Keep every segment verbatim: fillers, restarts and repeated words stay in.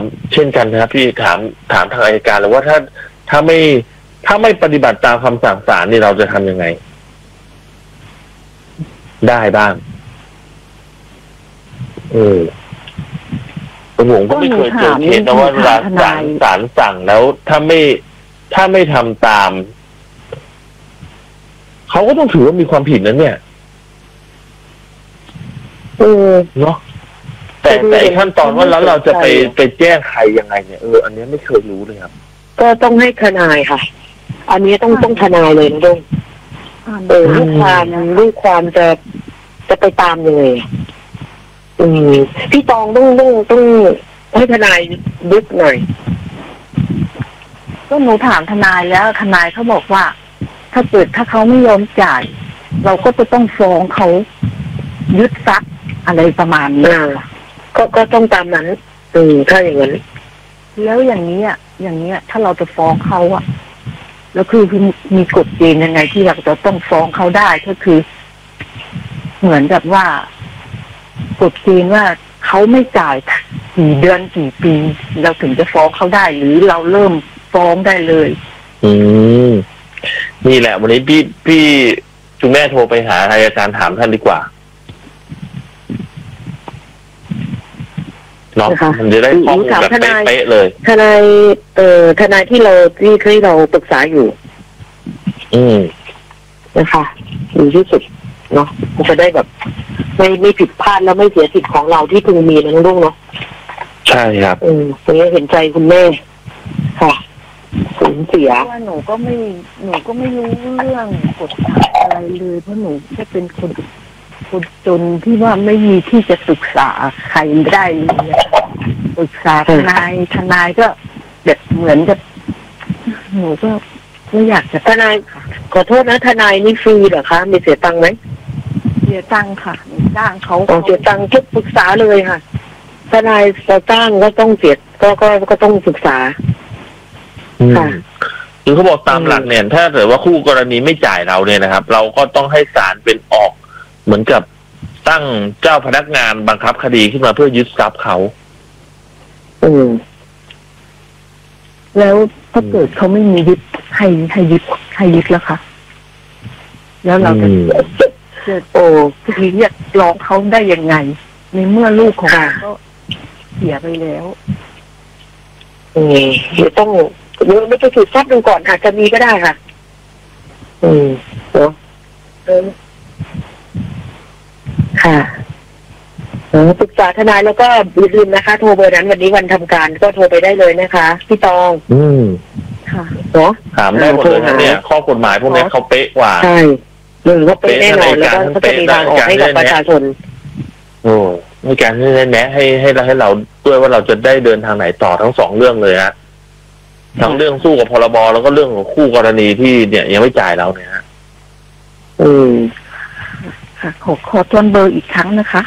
เช่นกันนะครับพี่ถามถามทางอัยการเลยว่าถ้าถ้าไม่ถ้าไม่ปฏิบัติตามคำสั่งศาลนี่เราจะทำยังไงได้บ้างเออผมก็ไม่เคยเจอเคสนะว่าศาลศาลสั่งแล้วถ้าไม่ถ้าไม่ทำตามเขาก็ต้องถือว่ามีความผิดนั้นเนี่ยเออเนาะแต่แต่ขั้นตอนว่าแล้วเราจะไปไปแจ้งใครยังไงเนี่ยเอออันนี้ไม่เคยรู้เลยครับก็ต้องให้ทนายค่ะอันนี้ต้องต้องทนายเลยนะดงเออลูกความลูกความจะจะไปตามยังไงอืมพี่ตองต้องต้องต้องให้ทนายดึกหน่อยก็หนูถามทนายแล้วทนายเขาบอกว่าถ้าเกิดถ้าเขาไม่ยอมจ่ายเราก็จะต้องฟ้องเขายึดทรัพย์อะไรประมาณนี้ก็ก็ต้องตามนั้นอืมถ้าอย่างนั้นแล้วอย่างนี้อ่ะอย่างนี้ถ้าเราจะฟ้องเขาอ่ะแล้วคือมีกฎเกณฑ์ยังไงที่เราจะต้องฟ้องเขาได้ก็คือเหมือนกับว่ากฎเกณฑ์ว่าเขาไม่จ่ายกี่เดือนกี่ปีเราถึงจะฟ้องเขาได้หรือเราเริ่มฟ้องได้เลยอืมนี่แหละวันนี้พี่พี่คุณแม่โทรไปหาอัยการถามท่านดีกว่าเนาะมันจะได้ข้อมูลแบบเป๊ะเลยทนายเอ่อทนายที่เราที่เคยเราปรึกษาอยู่อืมนะคะดีที่สุดเนาะมันจะได้แบบไม่ไม่ผิดพลาดแล้วไม่เสียสิทธิ์ของเราที่พึงมีนะลูกเนาะใช่ครับอืมตรงนี้เห็นใจคุณแม่ค่ะสูญเสียว่าหนูก็ไม่หนูก็ไม่รู้เรื่องกฎหมายอะไรเลยเพราะหนูแค่เป็นคนคนจนที่ว่าไม่มีที่จะปรึกษาใครได้เลยปรึกษาทนายทนายก็แบบเหมือนกับหนูก็ไม่อยากจะทนายขอโทษนะทนายนี่ฟรีเหรอคะมีเสียตังค์ไหมเสียตังค์ค่ะจ้างเขาเสียตังค์ทุกปรึกษาเลยค่ะทนายจะจ้างก็ต้องเสียก็ก็ก็ต้องปรึกษาค่ะคือเขาบอกตามหลักเนี่ยถ้าเกิดว่าคู่กรณีไม่จ่ายเราเนี่ยนะครับเราก็ต้องให้ศาลเป็นออกเหมือนกับตั้งเจ้าพนักงานบังคับคดีขึ้นมาเพื่อยึดทรัพย์เขาอืมแล้วถ้าเกิดเขาไม่มียึดให้ให้ยึดให้ยึดแล้วค่ะแล้วเราจะจะโอ้ทีนี้ร้องเขาได้ยังไงในเมื่อลูกของเราก็เสียไปแล้วอืมเดี๋ยวต้องเดี๋ยวไม่ต้องสืบทราบดูก่อนอาจจะมีก็ได้ค่ะอืมเนาะค่ะเออปรึกษาทนายแล้วก็อย่าลืมนะคะโทรเบอร์นั้นวันนี้วันทำการก็โทรไปได้เลยนะคะพี่ตองอืมค่ะเนาะถามได้หมดเลยนะเนี่ยข้อกฎหมายพวกนี้เขาเป๊ะกว่าใช่หนึ่งก็เป๊ะแน่นอนแล้วก็เขาจะมีทางออกให้กับประชาชนโอ้ในการที่แนะให้ให้เราให้เราด้วยว่าเราจะได้เดินทางไหนต่อทั้งสองเรื่องเลยฮะทั้งเรื่องสู้กับพรบแล้วก็เรื่องของคู่กรณีที่เนี่ยยังไม่จ่ายเราเนี่ยฮะอืมค่ะขอขอทวนเบอร์อีกครั้งนะคะ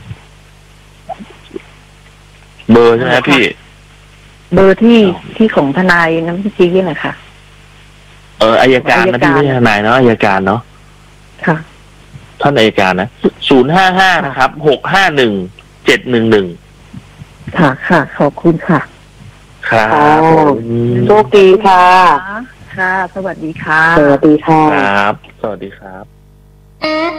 เบอร์ใช่ไหมพี่เบอร์ที่ที่ของทนายน้ำพี่จี้นี่แหละค่ะเอออัยการนะพี่ไม่ใช่ทนายเนาะอัยการเนาะค่ะท่านอัยการนะศูนย์ห้าห้านะครับหกห้าหนึ่งเจ็ดหนึ่งหนึ่งค่ะค่ะขอบคุณค่ะครับโชคดีค่ะค่ะสวัสดีค่ะสวัสดีค่ะครับสวัสดีครับ